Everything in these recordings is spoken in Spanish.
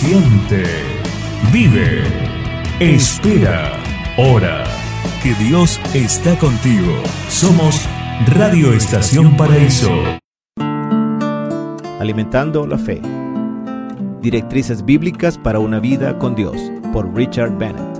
Siente, vive, espera, ora, que Dios está contigo. Somos Radio Estación Paraíso. Alimentando la fe. Directrices bíblicas para una vida con Dios, por Richard Bennett.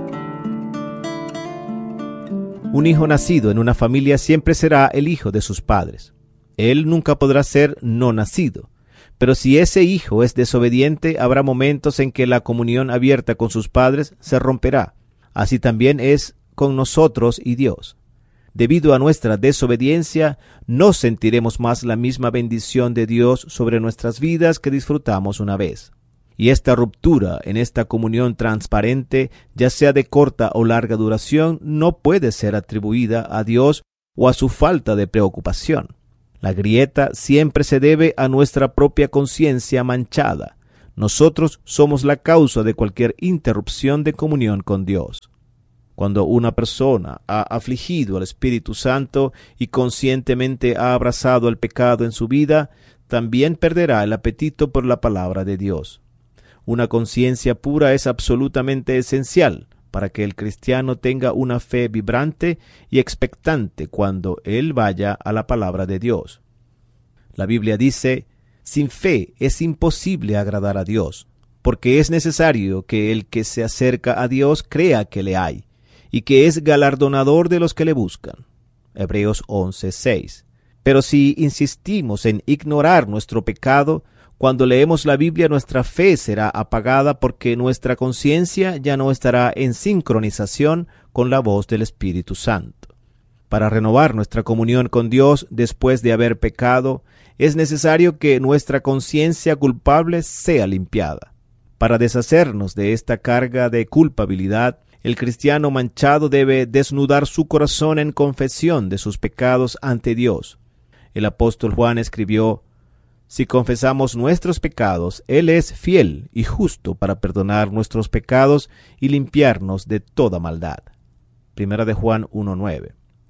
Un hijo nacido en una familia siempre será el hijo de sus padres. Él nunca podrá ser no nacido. Pero si ese hijo es desobediente, habrá momentos en que la comunión abierta con sus padres se romperá. Así también es con nosotros y Dios. Debido a nuestra desobediencia, no sentiremos más la misma bendición de Dios sobre nuestras vidas que disfrutamos una vez. Y esta ruptura en esta comunión transparente, ya sea de corta o larga duración, no puede ser atribuida a Dios o a su falta de preocupación. La grieta siempre se debe a nuestra propia conciencia manchada. Nosotros somos la causa de cualquier interrupción de comunión con Dios. Cuando una persona ha afligido al Espíritu Santo y conscientemente ha abrazado el pecado en su vida, también perderá el apetito por la palabra de Dios. Una conciencia pura es absolutamente esencial para que el cristiano tenga una fe vibrante y expectante cuando él vaya a la palabra de Dios. La Biblia dice: sin fe es imposible agradar a Dios, porque es necesario que el que se acerca a Dios crea que le hay, y que es galardonador de los que le buscan. Hebreos 11:6. Pero si insistimos en ignorar nuestro pecado, cuando leemos la Biblia nuestra fe será apagada porque nuestra conciencia ya no estará en sincronización con la voz del Espíritu Santo. Para renovar nuestra comunión con Dios después de haber pecado, es necesario que nuestra conciencia culpable sea limpiada. Para deshacernos de esta carga de culpabilidad, el cristiano manchado debe desnudar su corazón en confesión de sus pecados ante Dios. El apóstol Juan escribió: si confesamos nuestros pecados, Él es fiel y justo para perdonar nuestros pecados y limpiarnos de toda maldad. Primera de Juan 1:9.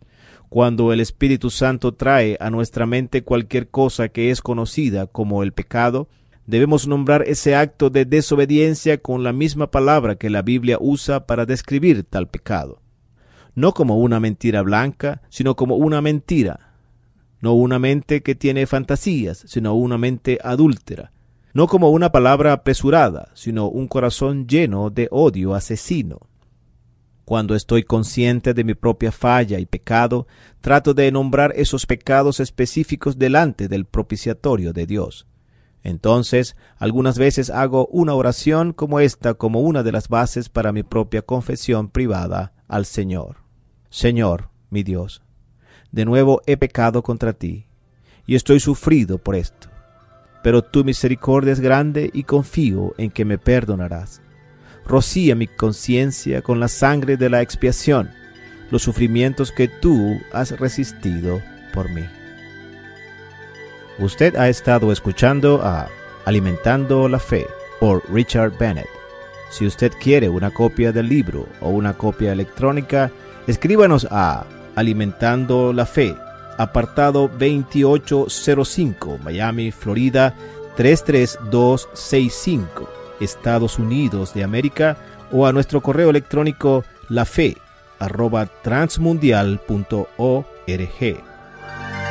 Cuando el Espíritu Santo trae a nuestra mente cualquier cosa que es conocida como el pecado, debemos nombrar ese acto de desobediencia con la misma palabra que la Biblia usa para describir tal pecado. No como una mentira blanca, sino como una mentira. No una mente que tiene fantasías, sino una mente adúltera. No como una palabra apresurada, sino un corazón lleno de odio asesino. Cuando estoy consciente de mi propia falla y pecado, trato de nombrar esos pecados específicos delante del propiciatorio de Dios. Entonces, algunas veces hago una oración como esta como una de las bases para mi propia confesión privada al Señor. Señor, mi Dios, de nuevo he pecado contra ti, y estoy sufrido por esto. Pero tu misericordia es grande y confío en que me perdonarás. Rocía mi conciencia con la sangre de la expiación, los sufrimientos que tú has resistido por mí. Usted ha estado escuchando a Alimentando la Fe por Richard Bennett. Si usted quiere una copia del libro o una copia electrónica, escríbanos a Alimentando la Fe, apartado 2805, Miami, Florida 33265, Estados Unidos de América, o a nuestro correo electrónico lafe@transmundial.org.